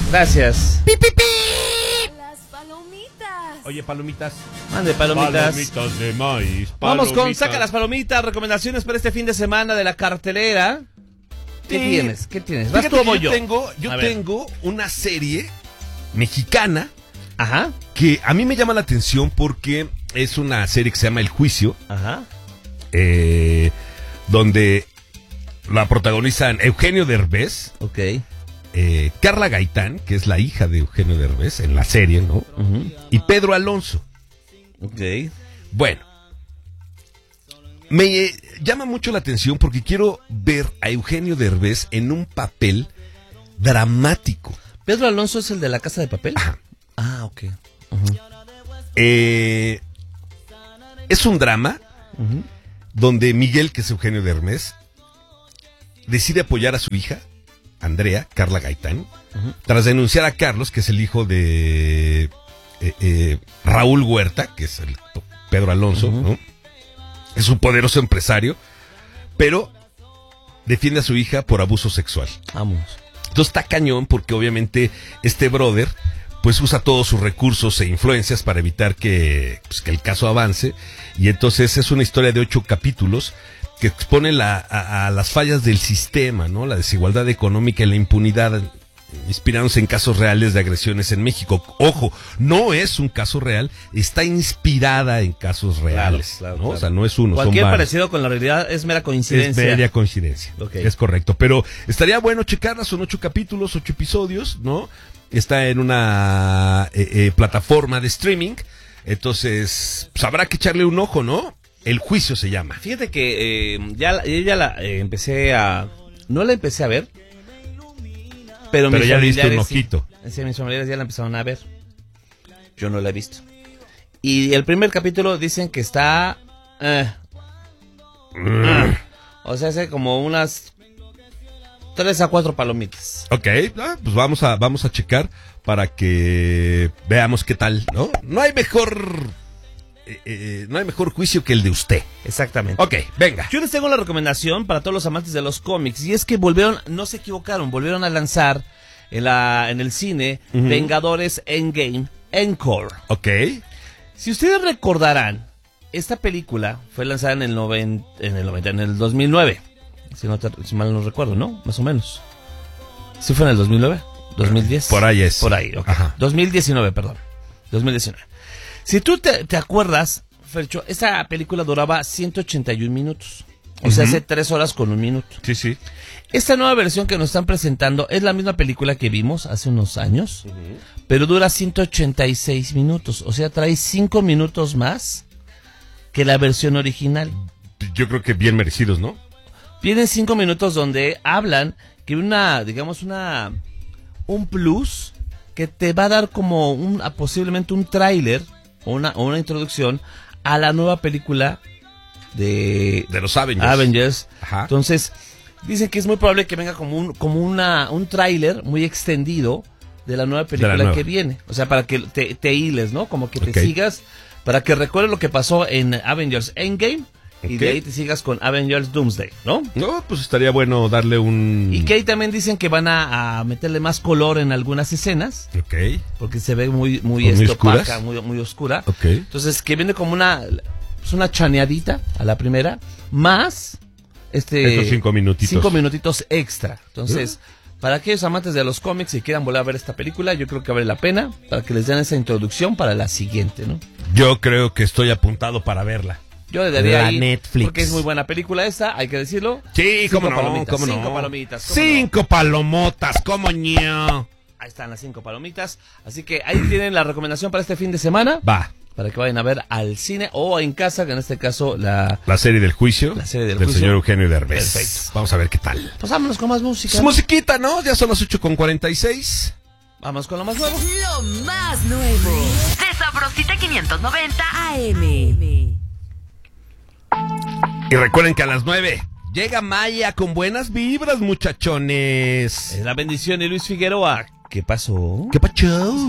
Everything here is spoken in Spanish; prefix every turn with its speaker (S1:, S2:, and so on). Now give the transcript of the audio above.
S1: Gracias.
S2: ¡Pi, pi, pi!
S3: Las palomitas.
S1: Oye, palomitas. Mande palomitas.
S2: Palomitas de maíz.
S1: Vamos con
S2: palomitas.
S1: Saca las Palomitas, recomendaciones para este fin de semana de la cartelera. ¿Qué
S2: Sí.
S1: tienes? ¿Qué tienes? ¿Vas
S2: Fíjate
S1: tú o
S2: que
S1: voy yo?
S2: yo
S1: A ver.
S2: tengo una serie mexicana
S1: Ajá,
S2: que a mí me llama la atención porque es una serie que se llama El Juicio,
S1: ajá.
S2: donde la protagonizan Eugenio Derbez,
S1: Ok.
S2: Carla Gaitán, que es la hija de Eugenio Derbez en la serie, ¿no?
S1: Ujú.
S2: Y Pedro Alonso.
S1: Ok.
S2: Bueno, me llama mucho la atención porque quiero ver a Eugenio Derbez en un papel dramático.
S1: ¿Pedro Alonso es el de La Casa de Papel?
S2: Ajá.
S1: Ah, ok. Ujú.
S2: Es un drama
S1: Ujú.
S2: donde Miguel, que es Eugenio Derbez, decide apoyar a su hija, Andrea, Carla Gaitán, tras denunciar a Carlos, que es el hijo de Raúl Huerta, que es el Pedro Alonso, ¿no? Es un poderoso empresario, pero defiende a su hija por abuso sexual.
S1: Vamos.
S2: Entonces está cañón porque obviamente este brother pues usa todos sus recursos e influencias para evitar que el caso avance, y entonces es una historia de 8 capítulos que expone a las fallas del sistema, ¿no? La desigualdad económica y la impunidad, inspirándose en casos reales de agresiones en México. Ojo, no es un caso real, está inspirada en casos reales,
S1: Claro,
S2: ¿no?
S1: claro.
S2: O sea, no es uno,
S1: Cualquier
S2: son varios.
S1: parecido con la realidad es mera coincidencia.
S2: Es media coincidencia.
S1: Ok.
S2: Es correcto. Pero estaría bueno checarla, son 8 capítulos, 8 episodios, ¿no? Está en una plataforma de streaming. Entonces, pues habrá que echarle un ojo, ¿no? El Juicio se llama.
S1: Fíjate que empecé a... No la empecé a ver. Pero
S2: Pero
S1: mis
S2: ya le diste un
S1: familiares sí.
S2: ojito.
S1: Sí, mis familiares ya la empezaron a ver. Yo no la he visto. Y el primer capítulo dicen que está... O sea, hace como unas 3 a 4 palomitas.
S2: Ok, pues vamos a checar para que veamos qué tal, ¿no? No hay mejor juicio que el de usted.
S1: Exactamente.
S2: Ok, venga.
S1: Yo les tengo la recomendación para todos los amantes de los cómics, y es que no se equivocaron, volvieron a lanzar en el cine Vengadores Endgame Encore.
S2: Ok.
S1: Si ustedes recordarán, esta película fue lanzada en el 2009. Si mal no recuerdo, ¿no? Más o menos. ¿Sí fue en el 2009? ¿2010?
S2: Por ahí es.
S1: Por ahí, ok.
S2: Ajá.
S1: 2019, perdón. 2019. Si tú te acuerdas, Fercho, esta película duraba 181 minutos. O sea, hace 3 horas con 1 minuto.
S2: Sí, sí.
S1: Esta nueva versión que nos están presentando es la misma película que vimos hace unos años, pero dura 186 minutos. O sea, trae 5 minutos más que la versión original.
S2: Yo creo que bien merecidos, ¿no?
S1: Vienen 5 minutos donde hablan que un plus que te va a dar como posiblemente un tráiler o una introducción a la nueva película de
S2: los Avengers.
S1: Avengers.
S2: Ajá.
S1: Entonces, dicen que es muy probable que venga como un tráiler muy extendido de la nueva película que viene. O sea, para que te hiles, ¿no? Como que te sigas, para que recuerdes lo que pasó en Avengers Endgame. Y de ahí te sigas con Avengers Doomsday, ¿no?
S2: No, pues estaría bueno darle un...
S1: Y que ahí también dicen que van a meterle más color en algunas escenas.
S2: Ok.
S1: Porque se ve muy
S2: oscuras.
S1: opaca, muy oscura.
S2: Ok.
S1: Entonces, que viene como una chaneadita a la primera, más
S2: estos 5 minutitos.
S1: 5 minutitos extra. Entonces, para aquellos amantes de los cómics y quieran volver a ver esta película, yo creo que vale la pena para que les den esa introducción para la siguiente, ¿no?
S2: Yo creo que estoy apuntado para verla.
S1: Yo le daría
S2: La
S1: ahí,
S2: Netflix.
S1: porque es muy buena película esta, hay que decirlo.
S2: Sí, cómo no,
S1: palomitas,
S2: cómo no.
S1: 5 palomitas.
S2: 5 palomotas, cómo ño.
S1: Ahí están las 5 palomitas. Así que ahí tienen la recomendación para este fin de semana.
S2: Va.
S1: Para que vayan a ver al cine o en casa, que en este caso
S2: la serie del juicio.
S1: La serie del
S2: juicio.
S1: señor
S2: Eugenio Derbez.
S1: Perfecto.
S2: Vamos a ver qué tal.
S1: Pues vámonos con más música.
S2: Es musiquita, ¿no? Ya son las 8:46.
S1: Vamos con lo más nuevo.
S3: Lo más nuevo de Sabrosita 590 AM.
S2: Y recuerden que a las 9 llega Maya con buenas vibras, muchachones.
S1: Es la bendición de Luis Figueroa. ¿Qué pasó?
S2: ¿Qué pacho?